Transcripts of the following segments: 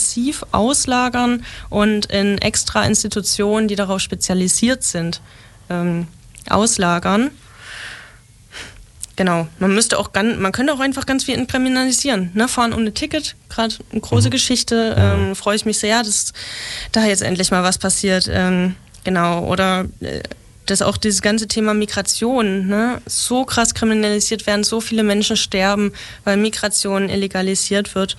massiv auslagern und in extra Institutionen, die darauf spezialisiert sind, auslagern. Genau, man könnte auch einfach ganz viel entkriminalisieren. Ne? Fahren ohne Ticket, gerade eine große Geschichte. Freue ich mich sehr, dass da jetzt endlich mal was passiert. Genau, oder dass auch dieses ganze Thema Migration, ne, so krass kriminalisiert werden, so viele Menschen sterben, weil Migration illegalisiert wird.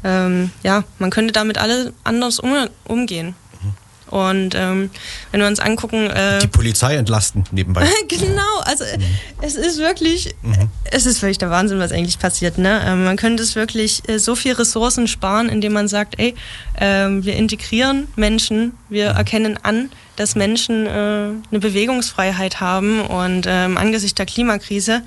Man könnte damit alle anders umgehen. Und wenn wir uns angucken... die Polizei entlasten nebenbei. Genau, also es ist wirklich der Wahnsinn, was eigentlich passiert. Ne? Man könnte es wirklich so viel Ressourcen sparen, indem man sagt, wir integrieren Menschen, wir erkennen an, dass Menschen eine Bewegungsfreiheit haben und angesichts der Klimakrise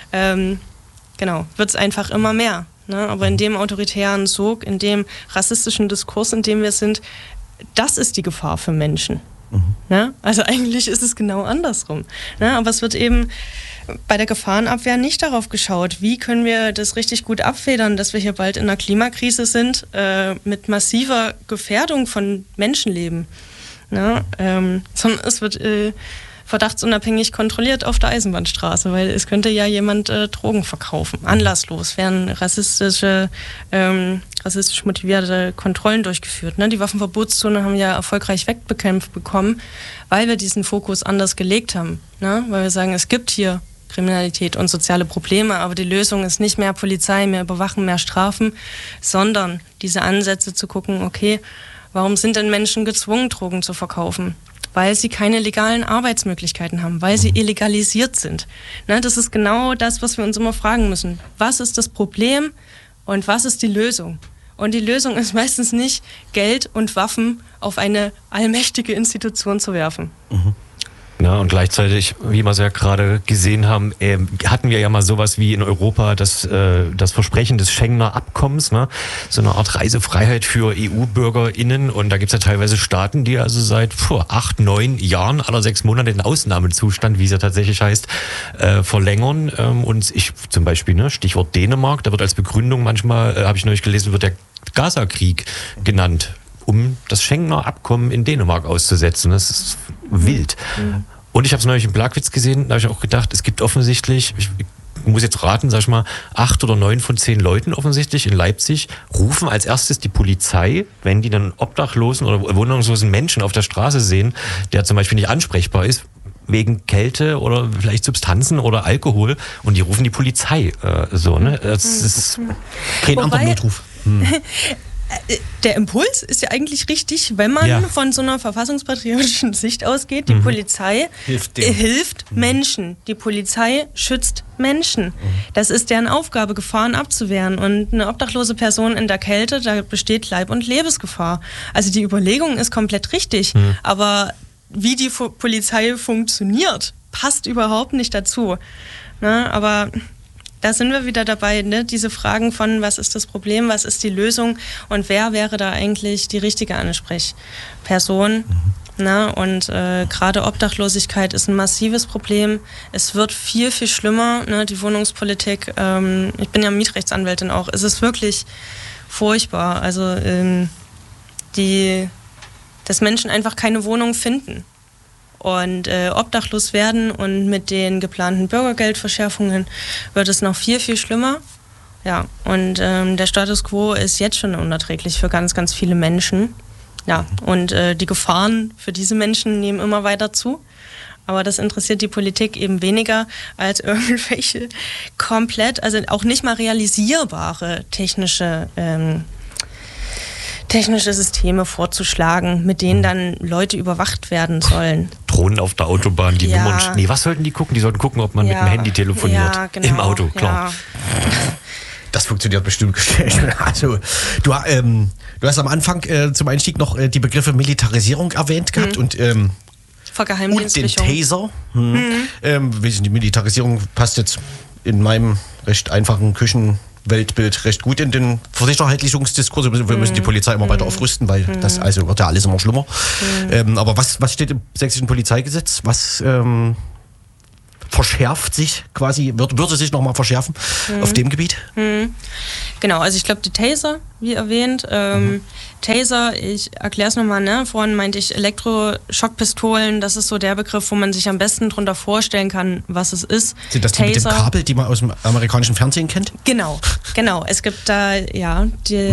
wird es einfach immer mehr. Ne? Aber in dem autoritären Sog, in dem rassistischen Diskurs, in dem wir sind, das ist die Gefahr für Menschen. Ne? Also eigentlich ist es genau andersrum. Ne? Aber es wird eben bei der Gefahrenabwehr nicht darauf geschaut, wie können wir das richtig gut abfedern, dass wir hier bald in einer Klimakrise sind, mit massiver Gefährdung von Menschenleben. Ne? Sondern es wird verdachtsunabhängig kontrolliert auf der Eisenbahnstraße, weil es könnte ja jemand Drogen verkaufen. Anlasslos werden rassistisch motivierte Kontrollen durchgeführt. Ne? Die Waffenverbotszone haben ja erfolgreich wegbekämpft bekommen, weil wir diesen Fokus anders gelegt haben. Ne? Weil wir sagen, es gibt hier Kriminalität und soziale Probleme, aber die Lösung ist nicht mehr Polizei, mehr Überwachen, mehr Strafen, sondern diese Ansätze zu gucken, okay, warum sind denn Menschen gezwungen, Drogen zu verkaufen? Weil sie keine legalen Arbeitsmöglichkeiten haben, weil sie illegalisiert sind. Ne, das ist genau das, was wir uns immer fragen müssen. Was ist das Problem und was ist die Lösung? Und die Lösung ist meistens nicht, Geld und Waffen auf eine allmächtige Institution zu werfen. Ja, und gleichzeitig, wie wir es ja gerade gesehen haben, hatten wir ja mal sowas wie in Europa das Versprechen des Schengener Abkommens, ne? So eine Art Reisefreiheit für EU-BürgerInnen. Und da gibt es ja teilweise Staaten, die also seit 8, 9 Jahren, aller 6 Monate den Ausnahmezustand, wie es ja tatsächlich heißt, verlängern. Und ich zum Beispiel, ne, Stichwort Dänemark, da wird als Begründung manchmal, habe ich neulich gelesen, wird der Gaza-Krieg genannt, um das Schengener Abkommen in Dänemark auszusetzen. Das ist wild. Und ich habe es neulich im Plagwitz gesehen, da habe ich auch gedacht, es gibt offensichtlich, ich muss jetzt raten, sag ich mal, 8 oder 9 von 10 Leuten offensichtlich in Leipzig rufen als erstes die Polizei, wenn die dann obdachlosen oder wohnungslosen Menschen auf der Straße sehen, der zum Beispiel nicht ansprechbar ist, wegen Kälte oder vielleicht Substanzen oder Alkohol, und die rufen die Polizei. Ne? Das ist kein anderer Notruf. Der Impuls ist ja eigentlich richtig, wenn man von so einer verfassungspatriotischen Sicht ausgeht. Die Polizei hilft Menschen. Die Polizei schützt Menschen. Das ist deren Aufgabe, Gefahren abzuwehren. Und eine obdachlose Person in der Kälte, da besteht Leib- und Lebensgefahr. Also die Überlegung ist komplett richtig. Aber wie die Polizei funktioniert, passt überhaupt nicht dazu. Ne? Aber da sind wir wieder dabei, ne? Diese Fragen von, was ist das Problem, was ist die Lösung und wer wäre da eigentlich die richtige Ansprechperson. Ne? Und gerade Obdachlosigkeit ist ein massives Problem. Es wird viel, viel schlimmer, ne? Die Wohnungspolitik. Ich bin ja Mietrechtsanwältin auch. Es ist wirklich furchtbar. Also dass Menschen einfach keine Wohnung finden und obdachlos werden, und mit den geplanten Bürgergeldverschärfungen wird es noch viel, viel schlimmer. Ja, und der Status quo ist jetzt schon unerträglich für ganz, ganz viele Menschen. Ja, und die Gefahren für diese Menschen nehmen immer weiter zu. Aber das interessiert die Politik eben weniger als irgendwelche komplett, also auch nicht mal realisierbare technische Systeme vorzuschlagen, mit denen dann Leute überwacht werden sollen. Drohnen auf der Autobahn, die Nummern... Nee, was sollten die gucken? Die sollten gucken, ob man mit dem Handy telefoniert. Ja, genau, im Auto, klar. Ja. Das funktioniert bestimmt. Also, du hast am Anfang zum Einstieg noch die Begriffe Militarisierung erwähnt gehabt und den Taser. Die Militarisierung passt jetzt in meinem recht einfachen Weltbild recht gut in den Versicherheitlichungsdiskurs. Wir müssen die Polizei immer weiter aufrüsten, weil das also wird ja alles immer schlimmer. Aber was steht im sächsischen Polizeigesetz? Was verschärft sich quasi, würde sich nochmal verschärfen auf dem Gebiet? Genau, also ich glaube, die Taser, wie erwähnt, Taser, ich erkläre es nochmal, ne? Vorhin meinte ich Elektroschockpistolen, das ist so der Begriff, wo man sich am besten drunter vorstellen kann, was es ist. Sind das die mit dem Kabel, die man aus dem amerikanischen Fernsehen kennt? Genau. Es gibt da, ja,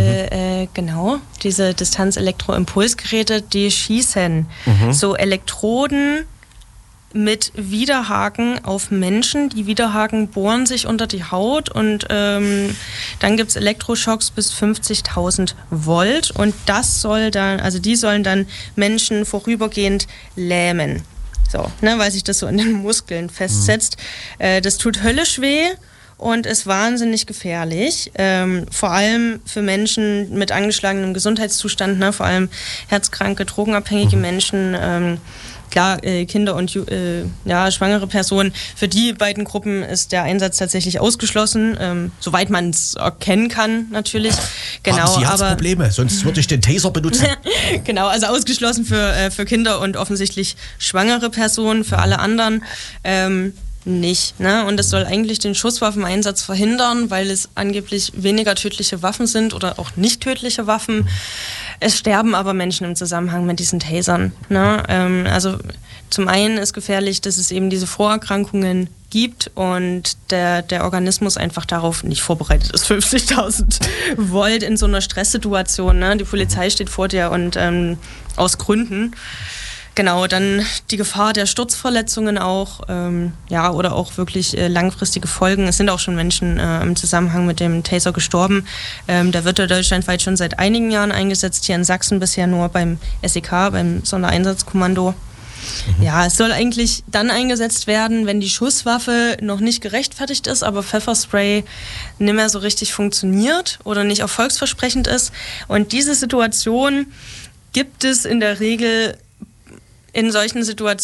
diese Distanz-Elektroimpulsgeräte, die schießen so Elektroden mit Widerhaken auf Menschen. Die Widerhaken bohren sich unter die Haut und dann gibt es Elektroschocks bis 50.000 Volt und die sollen dann Menschen vorübergehend lähmen. So, ne, weil sich das so in den Muskeln festsetzt. Das tut höllisch weh und ist wahnsinnig gefährlich. Vor allem für Menschen mit angeschlagenem Gesundheitszustand, ne, vor allem herzkranke, drogenabhängige Menschen, klar, Kinder und schwangere Personen. Für die beiden Gruppen ist der Einsatz tatsächlich ausgeschlossen, soweit man es erkennen kann, natürlich. Genau, haben Sie Herzprobleme? Sonst würde ich den Taser benutzen. Genau, also ausgeschlossen für Kinder und offensichtlich schwangere Personen, für alle anderen nicht. Ne? Und es soll eigentlich den Schusswaffeneinsatz verhindern, weil es angeblich weniger tödliche Waffen sind oder auch nicht tödliche Waffen. Es sterben aber Menschen im Zusammenhang mit diesen Tasern. Ne? Also zum einen ist gefährlich, dass es eben diese Vorerkrankungen gibt und der Organismus einfach darauf nicht vorbereitet ist. 50.000 Volt in so einer Stresssituation. Ne? Die Polizei steht vor dir und aus Gründen. Genau, dann die Gefahr der Sturzverletzungen auch, oder auch wirklich langfristige Folgen. Es sind auch schon Menschen im Zusammenhang mit dem Taser gestorben. Der wird ja deutschlandweit schon seit einigen Jahren eingesetzt, hier in Sachsen bisher nur beim SEK, beim Sondereinsatzkommando. Ja, es soll eigentlich dann eingesetzt werden, wenn die Schusswaffe noch nicht gerechtfertigt ist, aber Pfefferspray nicht mehr so richtig funktioniert oder nicht erfolgsversprechend ist. Und diese Situation gibt es in der Regel in solchen Situationen